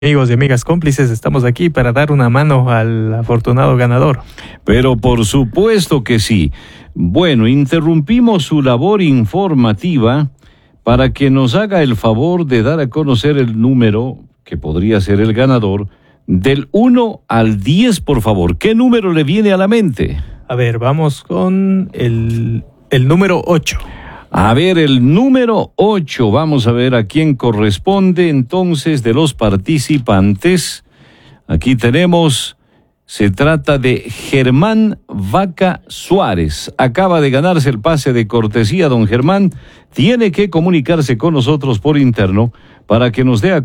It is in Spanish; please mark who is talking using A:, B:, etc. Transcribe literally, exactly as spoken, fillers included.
A: Amigos y amigas cómplices, estamos aquí para dar una mano al afortunado ganador.
B: Pero por supuesto que sí. Bueno, interrumpimos su labor informativa para que nos haga el favor de dar a conocer el número, que podría ser el ganador, del uno al diez, por favor. ¿Qué número le viene a la mente?
A: A ver, vamos con el, el número ocho.
B: A ver, el número ocho, vamos a ver a quién corresponde entonces de los participantes. Aquí tenemos, se trata de Germán Vaca Suárez. Acaba de ganarse el pase de cortesía, don Germán. Tiene que comunicarse con nosotros por interno para que nos dé a